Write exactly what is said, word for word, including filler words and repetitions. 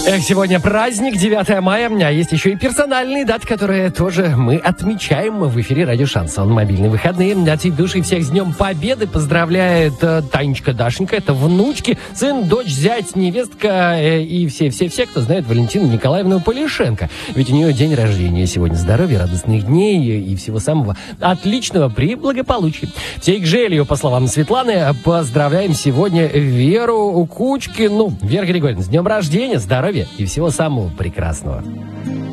Эх, сегодня праздник, девятое мая, а есть еще и персональные даты, которые тоже мы отмечаем в эфире радио Шансон. Мобильные выходные. От всей души всех с Днем Победы поздравляет э, Танечка, Дашенька, это внучки, сын, дочь, зять, невестка э, и все-все-все, кто знает Валентину Николаевну Полишенко. Ведь у нее день рождения сегодня. Здоровья, радостных дней и всего самого отличного при благополучии. Всей к желью, по словам Светланы, поздравляем сегодня Веру Кучкину. Вера Григорьевна, с днем рождения, здоровья и всего самого прекрасного.